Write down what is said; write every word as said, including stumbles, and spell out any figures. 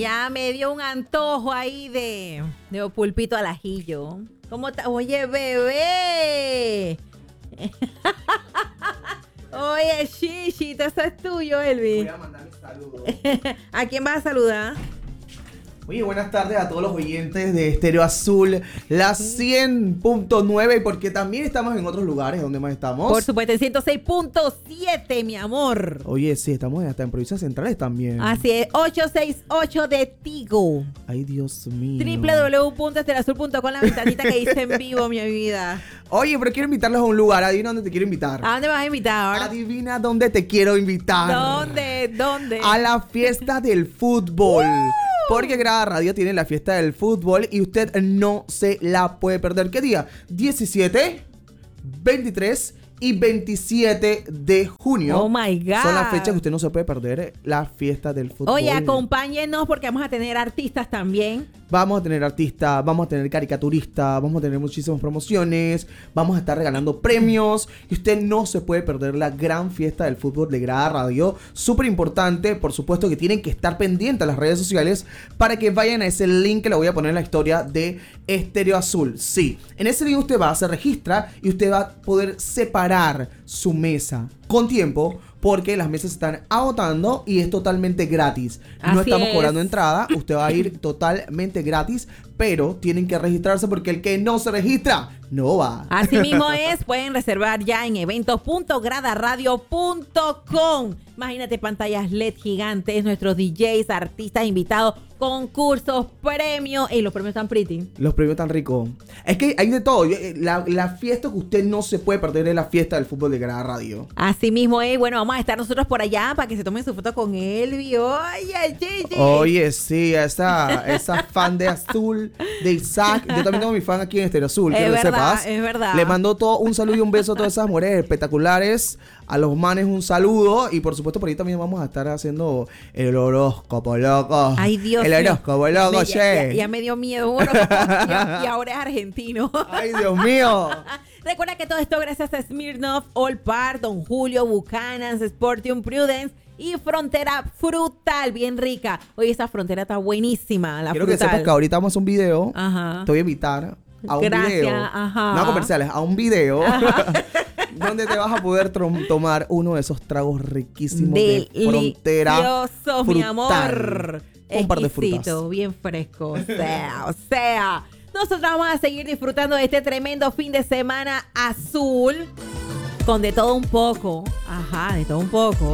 Ya me dio un antojo ahí de, de pulpito al ajillo. ¿Cómo está? Oye, bebé. Oye, Chichito, eso es tuyo, Elvi. Voy a mandar mis saludos. ¿A quién vas a saludar? Oye, buenas tardes a todos los oyentes de Estéreo Azul, la cien punto nueve, porque también estamos en otros lugares. ¿Dónde más estamos? Por supuesto, en ciento seis punto siete, mi amor. Oye, sí, estamos hasta en provincias centrales también. Así es, ochocientos sesenta y ocho de Tigo. Ay, Dios mío. doble u doble u doble u punto estereoazul punto com, la ventanita que hice en vivo, mi vida. Oye, pero quiero invitarlos a un lugar. Adivina dónde te quiero invitar. ¿A dónde me vas a invitar ahora? Adivina dónde te quiero invitar. ¿Dónde? ¿Dónde? A la fiesta del fútbol. Porque Grada Radio tiene la fiesta del fútbol y usted no se la puede perder. ¿Qué día? diecisiete, veintitrés y veintisiete de junio. Oh my God. Son las fechas que usted no se puede perder. La fiesta del fútbol. Oye, acompáñenos porque vamos a tener artistas también. Vamos a tener artistas, vamos a tener caricaturistas, vamos a tener muchísimas promociones, vamos a estar regalando premios y usted no se puede perder la gran fiesta del fútbol de Grada Radio. Súper importante, por supuesto que tienen que estar pendientes a las redes sociales para que vayan a ese link que le voy a poner en la historia de Estéreo Azul. Sí, en ese link usted va, se registra y usted va a poder separar su mesa con tiempo, porque las mesas se están agotando y es totalmente gratis. Así no estamos es. cobrando entrada, usted va a ir totalmente gratis, pero tienen que registrarse porque el que no se registra no va. Así mismo es, pueden reservar ya en eventos punto grada radio punto com. Imagínate pantallas L E D gigantes, nuestros D Js, artistas invitados, concursos, premios. Y los premios están pretty. Los premios tan ricos. Es que hay de todo. La, la fiesta que usted no se puede perder es la fiesta del fútbol de Grada Radio. Así mismo es. Bueno, vamos a estar nosotros por allá para que se tomen su foto con Elvi. Oye, Gigi. Oye, sí, esa, esa fan de Azul, de Isaac. Yo también tengo mi fan aquí en Estéreo Azul. Es Quiero que verdad, sepas. es verdad. Le mando todo un saludo y un beso a todas esas mujeres espectaculares. A los manes un saludo. Y por supuesto, por ahí también vamos a estar haciendo el horóscopo, loco. Ay, Dios El mío. horóscopo, loco, Me- che. ya, ya- ya me dio miedo. un horóscopo, y, y ahora es argentino. Ay, Dios mío. Recuerda que todo esto gracias a Smirnoff, All Par, Don Julio, Buchanan's, Sportium Prudence y Frontera Frutal, bien rica. Oye, esa frontera está buenísima, la Quiero que frutal. sepas que ahorita vamos a hacer un video. Ajá. Te voy a invitar a un Gracias, video. ajá. No a comerciales, a un video. Donde te vas a poder trom- tomar uno de esos tragos riquísimos de frontera Delicioso, mi frutal. amor. Un par de Exquisito, frutas. bien fresco. O sea, o sea. Nosotros vamos a seguir disfrutando de este tremendo fin de semana azul. Con de todo un poco. Ajá, de todo un poco.